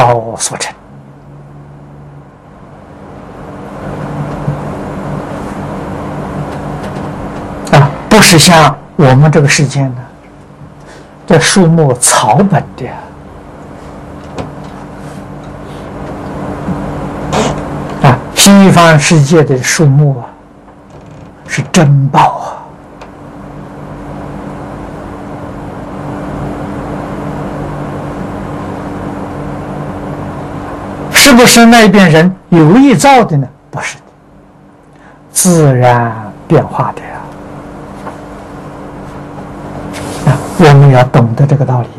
所成。不是像我们这个世界呢，这树木草本的西方世界的树木是珍宝是不是那边人有意造的呢？不是的，自然变化的我们要懂得这个道理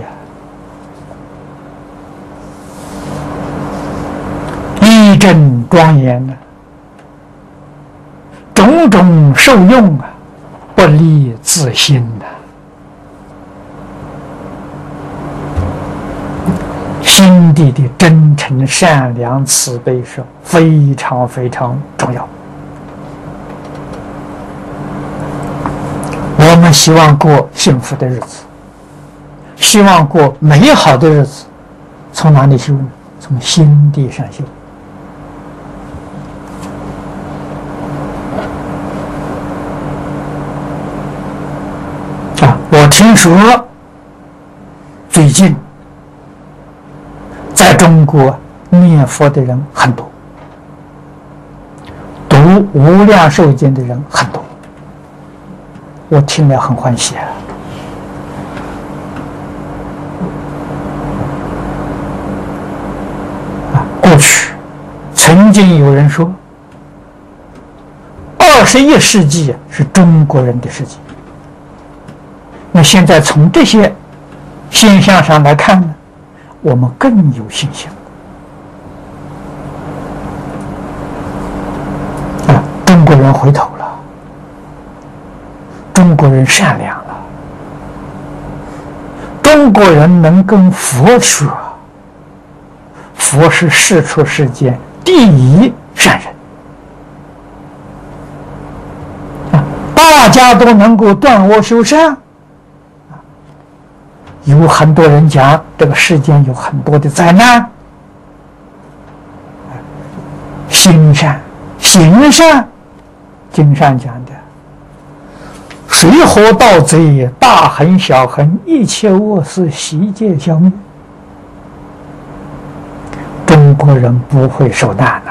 义正庄严种种受用不离自心心地的真诚善良慈悲是非常非常重要。我们希望过幸福的日子，希望过美好的日子，从哪里修呢？从心地上修。我听说最近在中国念佛的人很多，读《无量寿经》的人很多，我听了很欢喜过去曾经有人说21世纪是中国人的世纪，那现在从这些现象上来看呢，我们更有信心中国人回头了，中国人善良了，中国人能跟佛学，佛是世出世间第一善人大家都能够断恶修善。有很多人讲这个世间有很多的灾难，行善行善，经上讲的水火盗贼大横小横一切恶事悉皆消灭。中国人不会受难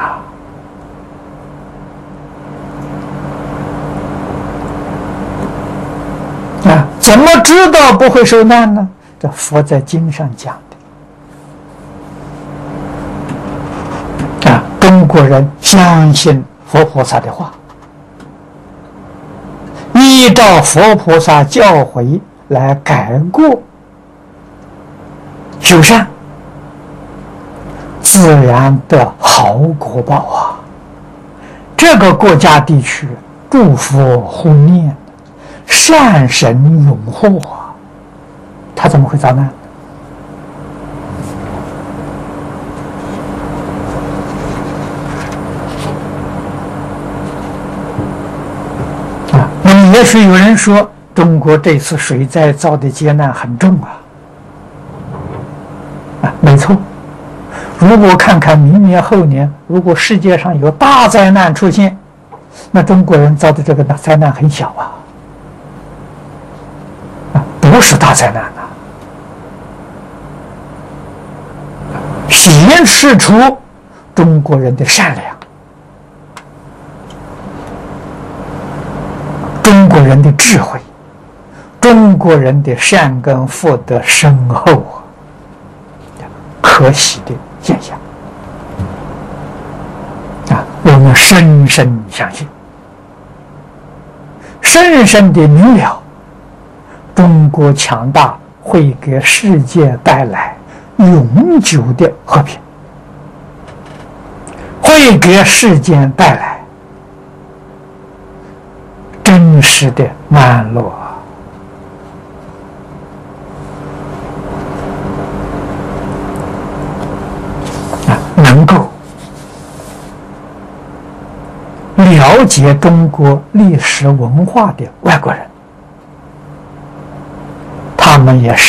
怎么知道不会受难呢？这佛在经上讲的中国人相信佛菩萨的话，依照佛菩萨教诲来改过修善，自然得好果报这个国家地区诸佛护念，善神永护他怎么会遭难那么也许有人说中国这次水灾造的劫难很重没错，如果看看明年后年，如果世界上有大灾难出现，那中国人遭的这个灾难很小不是大灾难显示出中国人的善良，中国人的智慧，中国人的善根福德深厚可喜的现象我们深深相信，深深的明了，中国强大会给世界带来永久的和平，会给世间带来真实的安乐能够了解中国历史文化的外国人，他们也